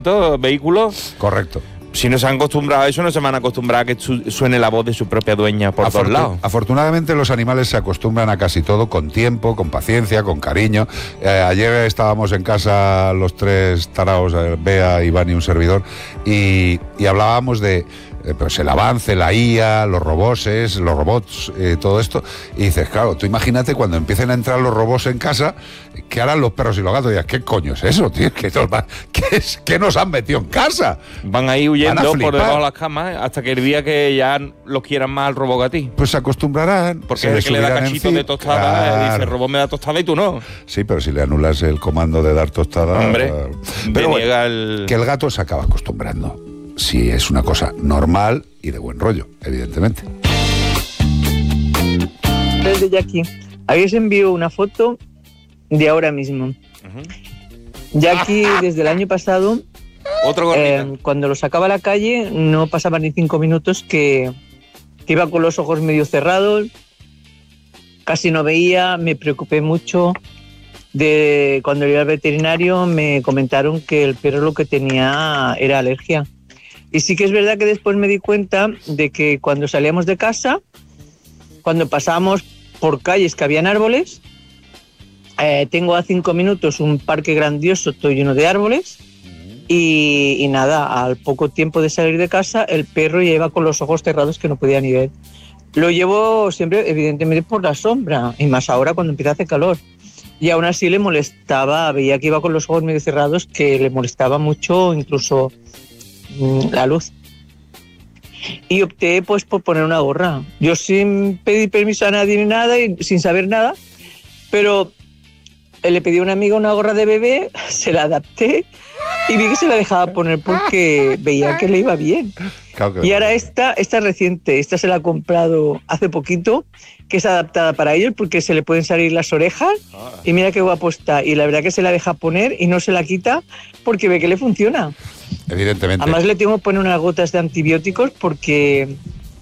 vehículos. Correcto. Si no se han acostumbrado a eso, no se van a acostumbrar a que suene la voz de su propia dueña por todos lados. Afortunadamente los animales se acostumbran a casi todo con tiempo, con paciencia, con cariño. Ayer estábamos en casa los tres taraos, Bea, Iván y un servidor, y hablábamos de pues el avance, la IA, los robots, todo esto. Y dices, claro, tú imagínate cuando empiecen a entrar los robots en casa, ¿qué harán los perros y los gatos? Y dices, ¿qué coño es eso, tío? ¿Qué nos han metido en casa? Van ahí huyendo por debajo de las camas hasta que el día que ya los quieran más al robot a ti. Pues se acostumbrarán. Porque es que le da cachitos de tostada, claro. Dice, el robot me da tostada y tú no. Sí, pero si le anulas el comando de dar tostada... Hombre, pero bueno, que el gato se acaba acostumbrando. Si es una cosa normal y de buen rollo, evidentemente. Desde Jackie, habéis enviado una foto de ahora mismo. Jackie, desde el año pasado, cuando lo sacaba a la calle, no pasaban ni 5 minutos que iba con los ojos medio cerrados, casi no veía, me preocupé mucho. Cuando iba al veterinario me comentaron que el perro lo que tenía era alergia. Y sí que es verdad que después me di cuenta de que cuando salíamos de casa, cuando pasábamos por calles que habían árboles, tengo a 5 minutos un parque grandioso, todo lleno de árboles, y nada, al poco tiempo de salir de casa, el perro ya iba con los ojos cerrados que no podía ni ver. Lo llevo siempre, evidentemente, por la sombra, y más ahora cuando empieza a hacer calor. Y aún así le molestaba, veía que iba con los ojos medio cerrados, que le molestaba mucho incluso la luz. Y opté pues por poner una gorra. Yo sin pedir permiso a nadie ni nada y sin saber nada, pero le pedí a una amiga una gorra de bebé, se la adapté y vi que se la dejaba poner porque veía que le iba bien. Claro. Y ahora esta es reciente, esta se la ha comprado hace poquito, que es adaptada para ellos porque se le pueden salir las orejas y mira qué guapo está. Y la verdad que se la deja poner y no se la quita porque ve que le funciona. Evidentemente. Además le tengo que poner unas gotas de antibióticos porque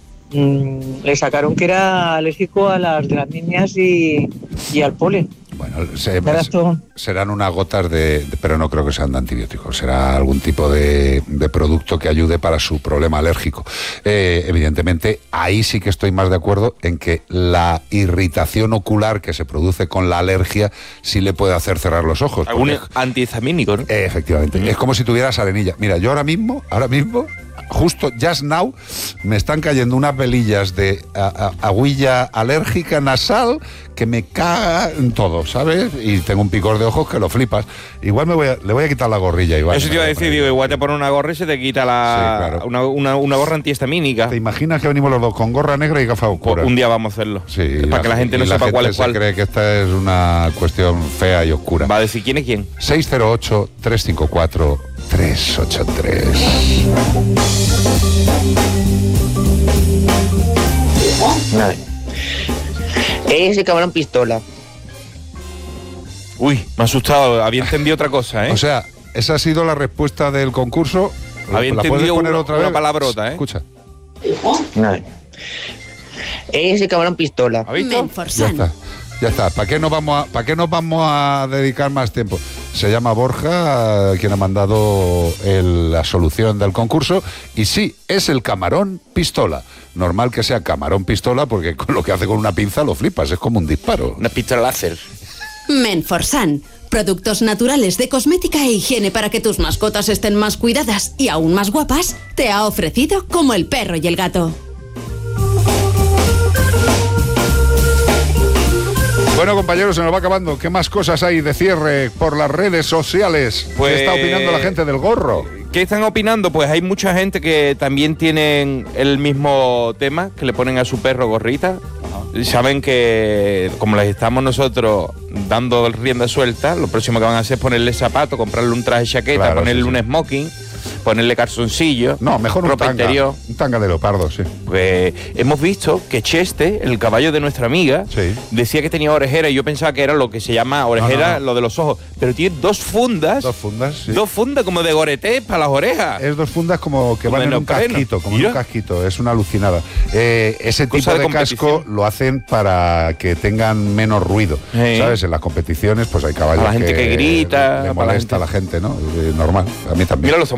le sacaron que era alérgico a las gramíneas y al polen. Bueno, serán unas gotas pero no creo que sean de antibióticos, será algún tipo de producto que ayude para su problema alérgico. Evidentemente, ahí sí que estoy más de acuerdo en que la irritación ocular que se produce con la alergia sí le puede hacer cerrar los ojos. Algún antihistamínico, ¿no? Efectivamente, es como si tuvieras arenilla. Mira, yo ahora mismo, justo, just now, me están cayendo unas velillas de agüilla alérgica nasal que me cagan todo, ¿sabes? Y tengo un picor de ojos que lo flipas. Igual le voy a quitar la gorrilla, Iván. Eso te iba a decir, digo, igual te pone una gorra y se te quita sí, claro. una gorra antihistamínica. ¿Te imaginas que venimos los dos con gorra negra y gafas oscuras? Un día vamos a hacerlo. Sí. Para que la gente no sepa cuál es cuál. Se cree que esta es una cuestión fea y oscura. Va a decir, ¿quién es quién? 608-354-383. Vale. Ese camarón pistola. Uy, me ha asustado. Había entendido otra cosa, ¿eh? O sea, esa ha sido la respuesta del concurso. Había entendido una palabrota, ¿eh? Escucha. Vale. Ese camarón pistola. ¿Ha visto? Ya está. ¿Para qué nos vamos a dedicar más tiempo? Se llama Borja, quien ha mandado la solución del concurso. Y sí, es el camarón pistola. Normal que sea camarón pistola, porque con lo que hace con una pinza lo flipas. Es como un disparo. Una pistola láser. Menforsan. Productos naturales de cosmética e higiene para que tus mascotas estén más cuidadas y aún más guapas, te ha ofrecido Como el perro y el gato. Bueno, compañeros, se nos va acabando. ¿Qué más cosas hay de cierre por las redes sociales? Pues, ¿qué está opinando la gente del gorro? ¿Qué están opinando? Pues hay mucha gente que también tienen el mismo tema, que le ponen a su perro gorrita. Ajá. Saben que, como les estamos nosotros dando rienda suelta, lo próximo que van a hacer es ponerle zapatos, comprarle un traje chaqueta, claro, ponerle un smoking, ponerle calzoncillos. No, mejor un ropa tanga. interior. Un tanga de leopardo, sí. Pues hemos visto que Cheste, el caballo de nuestra amiga, Sí. decía que tenía orejera y yo pensaba que era lo que se llama orejera, No. lo de los ojos. Pero tiene dos fundas. Dos fundas, sí. Dos fundas como de goreté para las orejas. Es dos fundas como que Como van de en un neopreno. casquito, como en Mira. un casquito, es una alucinada. Ese Cosa tipo de de casco competición. lo hacen para que tengan menos ruido, Sí. ¿sabes? En las competiciones pues hay caballos A la gente que grita, le para la molesta a la gente, ¿no? Normal, a mí también. Mira, los